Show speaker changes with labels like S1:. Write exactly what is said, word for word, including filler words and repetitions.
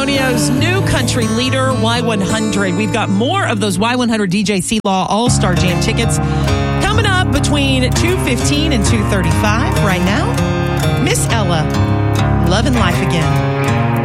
S1: Rodeo's new country leader, Y one hundred. We've got more of those Y one hundred D J C-Law All-Star Jam tickets coming up between two fifteen and two thirty-five. Right now, Miss Ella, Love and Life Again.